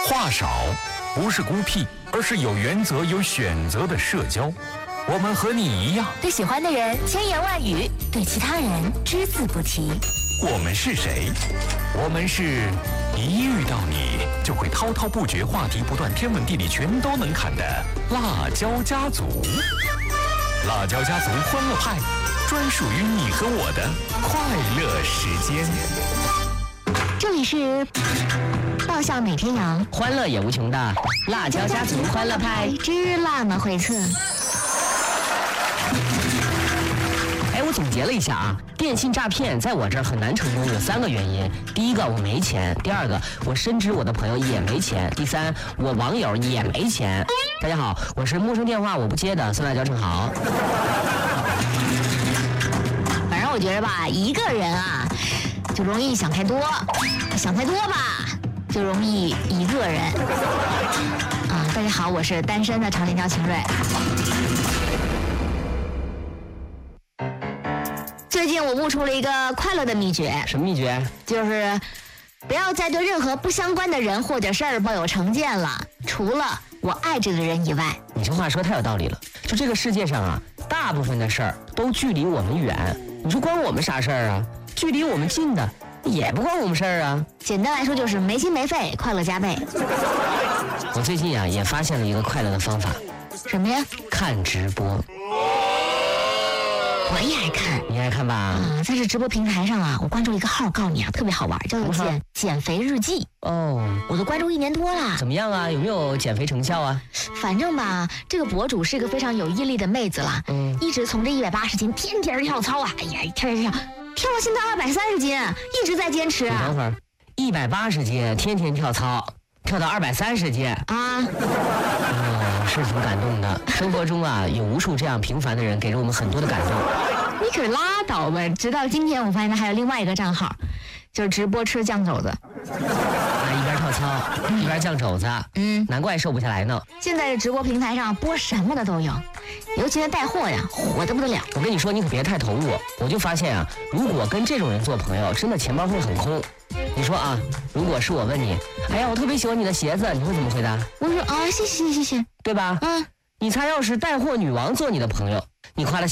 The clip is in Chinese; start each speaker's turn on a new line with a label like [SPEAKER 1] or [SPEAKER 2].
[SPEAKER 1] 话少不是孤僻，而是有原则、有选择的社交。我们和你一样，
[SPEAKER 2] 对喜欢的人千言万语，对其他人只字不提。
[SPEAKER 1] 我们是谁？我们是一遇到你就会滔滔不绝，话题不断，天文地理全都能侃的辣椒家族。辣椒家族欢乐派，专属于你和我的快乐时间。
[SPEAKER 2] 这里是爆笑每天阳，
[SPEAKER 3] 欢乐也无穷的辣椒家族欢乐派
[SPEAKER 2] 之辣么会测。
[SPEAKER 3] 我总结了一下啊，电信诈骗在我这儿很难成功，有3个原因。第一个，我没钱；第二个，我深知我的朋友也没钱；第三，我网友也没钱。大家好，我是陌生电话我不接的酸辣椒正好。
[SPEAKER 2] 反正我觉得吧，一个人啊，就容易想太多，想太多吧，就容易一个人。大家好，我是单身的长脸椒秦瑞。最近我悟出了一个快乐的秘诀。
[SPEAKER 3] 什么秘诀？
[SPEAKER 2] 就是不要再对任何不相关的人或者事儿抱有成见了，除了我爱这个人以外。
[SPEAKER 3] 你这话说太有道理了。就这个世界上啊，大部分的事儿都距离我们远，你说关我们啥事儿啊？距离我们近的也不关我们事儿啊。
[SPEAKER 2] 简单来说就是没心没肺，快乐加倍。
[SPEAKER 3] 我最近啊也发现了一个快乐的方法。
[SPEAKER 2] 什么呀？
[SPEAKER 3] 看直播。
[SPEAKER 2] 我也爱看。
[SPEAKER 3] 你爱看吧？
[SPEAKER 2] 在这直播平台上啊，我关注一个号，告诉你啊，特别好玩，叫做减肥日记。我都关注1年多了。
[SPEAKER 3] 怎么样啊？有没有减肥成效啊？
[SPEAKER 2] 反正吧，这个博主是一个非常有毅力的妹子了。一直从这180斤天天跳操啊，哎呀，跳到现在230斤，一直在坚持。
[SPEAKER 3] 你等会儿，180斤天天跳操，跳到230斤
[SPEAKER 2] 啊。
[SPEAKER 3] 是挺感动的。生活中啊，有无数这样平凡的人，给了我们很多的感动。
[SPEAKER 2] 你可拉倒吧！直到今天，我发现他还有另外一个账号，就是直播吃酱肘子。
[SPEAKER 3] 一边跳操一边酱肘子，难怪瘦不下来呢。
[SPEAKER 2] 现在直播平台上播什么的都有，尤其是带货呀，火得不得了。
[SPEAKER 3] 我跟你说，你可别太投入。我就发现啊，如果跟这种人做朋友，真的钱包会很空。你说啊，如果是我问你，哎呀，我特别喜欢你的鞋子，你会怎么回答？
[SPEAKER 2] 我说啊，谢谢，
[SPEAKER 3] 对吧？你猜要是带货女王做你的朋友，你夸她